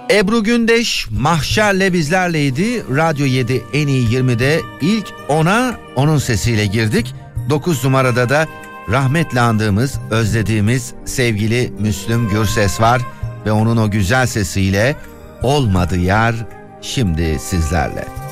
Ebru Gündeş Mahşer'le bizlerleydi. Radyo 7 en iyi 20'de ilk 10'a onun sesiyle girdik. 9 numarada da rahmetle andığımız, özlediğimiz sevgili Müslüm Gürses var. Ve onun o güzel sesiyle Olmadı Yar şimdi sizlerle.